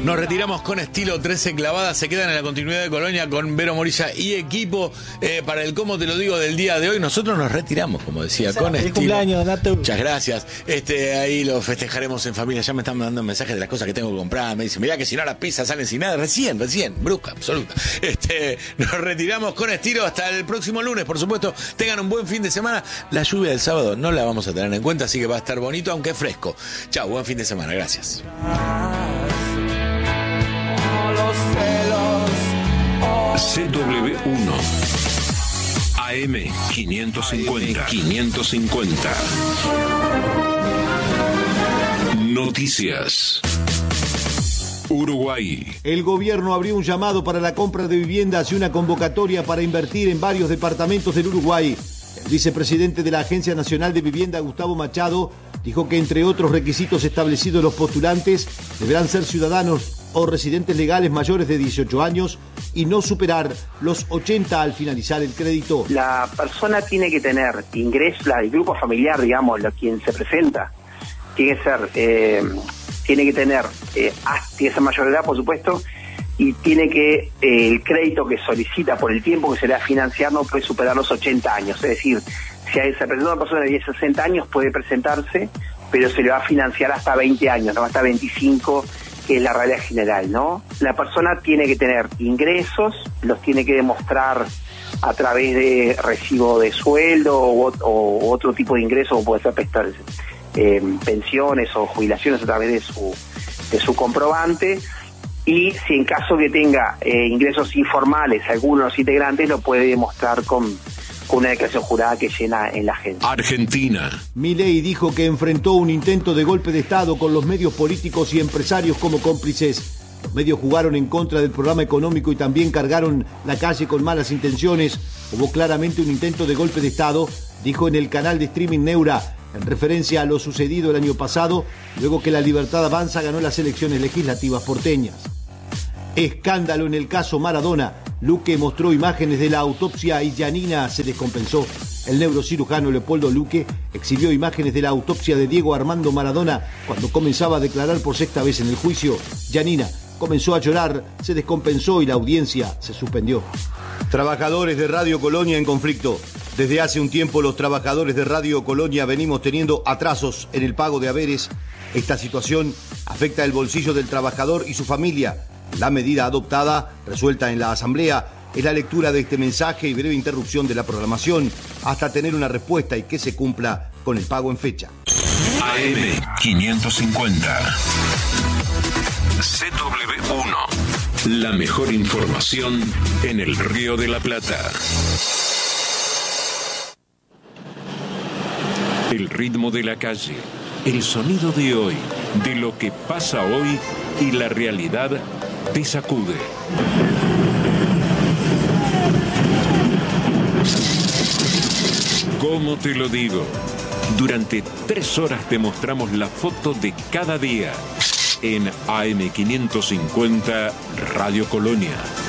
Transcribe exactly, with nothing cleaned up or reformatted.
Nos retiramos con estilo, trece clavadas, se quedan en la continuidad de Colonia con Vero Morilla y equipo eh, para el cómo te lo digo del día de hoy. Nosotros nos retiramos, como decía, o sea, con estilo. Cumpleaños, Nato. Muchas gracias. Este, ahí lo festejaremos en familia. Ya me están mandando mensajes de las cosas que tengo que comprar. Me dicen, mirá que si no las pizzas salen sin nada. Recién, recién, brusca, absoluta. Este, nos retiramos con estilo hasta el próximo lunes, por supuesto. Tengan un buen fin de semana. La lluvia del sábado no la vamos a tener en cuenta, así que va a estar bonito, aunque fresco. Chau, buen fin de semana. Gracias. C W uno A M quinientos cincuenta quinientos cincuenta Noticias. Uruguay. El gobierno abrió un llamado para la compra de viviendas y una convocatoria para invertir en varios departamentos del Uruguay. El vicepresidente de la Agencia Nacional de Vivienda, Gustavo Machado, dijo que entre otros requisitos establecidos, los postulantes deberán ser ciudadanos o residentes legales mayores de dieciocho años y no superar los ochenta al finalizar el crédito. La persona tiene que tener ingresos, el grupo familiar, digamos, lo, quien se presenta, tiene que ser, eh, tiene que tener, eh, tiene que ser mayor de edad, por supuesto, y tiene que, eh, el crédito que solicita por el tiempo que se le va a financiar no puede superar los ochenta años, es decir, si hay, se presenta una persona de sesenta años puede presentarse, pero se le va a financiar hasta veinte años, no hasta veinticinco, que es la realidad general, ¿no? La persona tiene que tener ingresos, los tiene que demostrar a través de recibo de sueldo o, o otro tipo de ingresos, o puede ser prestar, eh, pensiones o jubilaciones a través de su, de su comprobante, y si en caso que tenga eh, ingresos informales, algunos de los integrantes lo puede demostrar con... con una declaración jurada que llena en la agencia. Argentina. Milei dijo que enfrentó un intento de golpe de Estado con los medios políticos y empresarios como cómplices. Los medios jugaron en contra del programa económico y también cargaron la calle con malas intenciones. Hubo claramente un intento de golpe de Estado, dijo en el canal de streaming Neura, en referencia a lo sucedido el año pasado, luego que la Libertad Avanza ganó las elecciones legislativas porteñas. Escándalo en el caso Maradona. Luque mostró imágenes de la autopsia y Yanina se descompensó. El neurocirujano Leopoldo Luque exhibió imágenes de la autopsia de Diego Armando Maradona cuando comenzaba a declarar por sexta vez en el juicio. Yanina comenzó a llorar, se descompensó y la audiencia se suspendió. Trabajadores de Radio Colonia en conflicto. Desde hace un tiempo los trabajadores de Radio Colonia venimos teniendo atrasos en el pago de haberes. Esta situación afecta el bolsillo del trabajador y su familia. La medida adoptada, resuelta en la Asamblea, es la lectura de este mensaje y breve interrupción de la programación hasta tener una respuesta y que se cumpla con el pago en fecha. A M quinientos cincuenta C W uno. La mejor información en el Río de la Plata. El ritmo de la calle, el sonido de hoy, de lo que pasa hoy y la realidad te sacude. ¿Cómo te lo digo? Durante tres horas te mostramos la foto de cada día en A M quinientos cincuenta Radio Colonia.